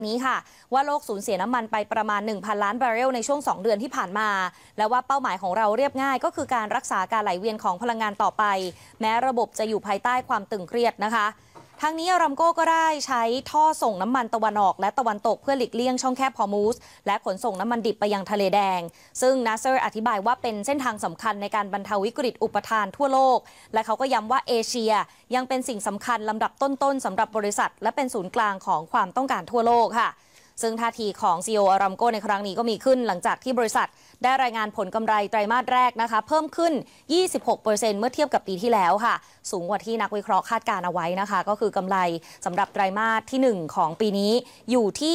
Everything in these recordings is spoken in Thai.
นี้ค่ะว่าโลกสูญเสียน้ำมันไปประมาณ 1,000 ล้านบาร์เรลในช่วง 2 เดือนที่ผ่านมาและว่าเป้าหมายของเราเรียบง่ายก็คือการรักษาการไหลเวียนของพลังงานต่อไปแม้ระบบจะอยู่ภายใต้ความตึงเครียดนะคะทางนี้อารัมโกก็ได้ใช้ท่อส่งน้ำมันตะวันออกและตะวันตกเพื่อหลีกเลี่ยงช่องแคบฮอร์มูสและขนส่งน้ำมันดิบไปยังทะเลแดงซึ่งนาเซอร์อธิบายว่าเป็นเส้นทางสำคัญในการบรรเทาวิกฤตอุปทานทั่วโลกและเขาก็ย้ำว่าเอเชียยังเป็นสิ่งสำคัญลำดับต้นๆสำหรับบริษัทและเป็นศูนย์กลางของความต้องการทั่วโลกค่ะซึ่งท่าทีของ CEO อารัมโกในครั้งนี้ก็มีขึ้นหลังจากที่บริษัทได้รายงานผลกำไรไตรมาสแรกนะคะเพิ่มขึ้น 26% เมื่อเทียบกับปีที่แล้วค่ะสูงกว่าที่นักวิเคราะห์คาดการเอาไว้นะคะก็คือกำไรสำหรับไตรมาสที่ 1 ของปีนี้อยู่ที่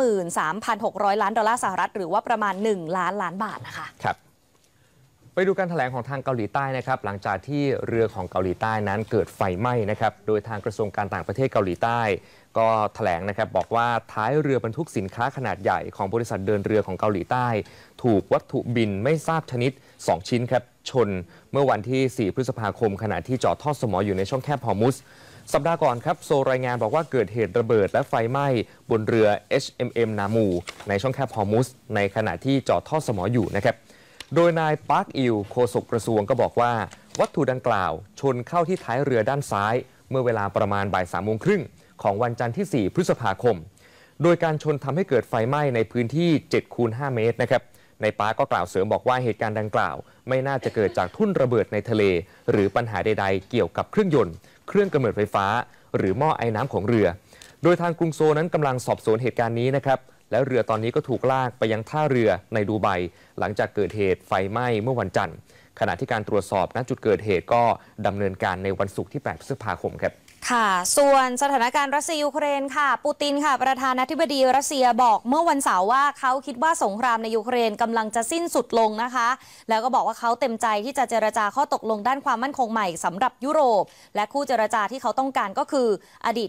33,600 ล้านดอลลาร์สหรัฐหรือว่าประมาณ1 ล้านล้านบาทนะคะครับไปดูการแถลงของทางเกาหลีใต้นะครับหลังจากที่เรือของเกาหลีใต้นั้นเกิดไฟไหม้นะครับโดยทางกระทรวงการต่างประเทศเกาหลีใต้ก็แถลงนะครับบอกว่าท้ายเรือบรรทุกสินค้าขนาดใหญ่ของบริษัทเดินเรือของเกาหลีใต้ถูกวัตถุบินไม่ทราบชนิด2 ชิ้นครับชนเมื่อวันที่ 4 พฤษภาคมขณะที่จอดทอดสมออยู่ในช่องแคบฮอร์มุสสัปดาห์ก่อนครับโซรายงานบอกว่าเกิดเหตุระเบิดและไฟไหม้บนเรือ HMM นามูในช่องแคบฮอร์มุสในขณะที่จอดทอดสมออยู่นะครับโดยนายปาร์คอิลโฆษกกระทรวงก็บอกว่าวัตถุดังกล่าวชนเข้าที่ท้ายเรือด้านซ้ายเมื่อเวลาประมาณบ่าย 3:30 ของวันจันทร์ที่ 4 พฤษภาคมโดยการชนทำให้เกิดไฟไหม้ในพื้นที่ 7x5 เมตรนะครับในปาร์คก็กล่าวเสริมบอกว่าเหตุการณ์ดังกล่าวไม่น่าจะเกิดจากทุ่นระเบิดในทะเลหรือปัญหาใดๆเกี่ยวกับเครื่องยนต์เครื่องกำเนิดไฟฟ้าหรือหม้อไอน้ำของเรือโดยทางกรุงโซลนั้นกำลังสอบสวนเหตุการณ์นี้นะครับและเรือตอนนี้ก็ถูกลากไปยังท่าเรือในดูไบหลังจากเกิดเหตุไฟไหม้เมื่อวันจันทร์ขณะที่การตรวจสอบณจุดเกิดเหตุก็ดำเนินการในวันศุกร์ที่ 8 พฤษภาคมครับค่ะส่วนสถานการณ์รัสเซียยูเครนค่ะปูตินค่ะประธานาธิบดีรัสเซียบอกเมื่อวันเสาร์ว่าเขาคิดว่าสงครามในยูเครนกำลังจะสิ้นสุดลงนะคะแล้วก็บอกว่าเขาเต็มใจที่จะเจรจาข้อตกลงด้านความมั่นคงใหม่สำหรับยุโรปและคู่เจรจาที่เขาต้องการก็คืออดีต